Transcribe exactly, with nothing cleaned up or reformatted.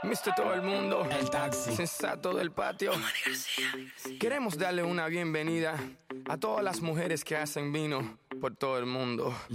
mister Todo el Mundo, El Taxi, sensato del patio. Omar García. Queremos darle una bienvenida a todas las mujeres que hacen vino por todo el mundo.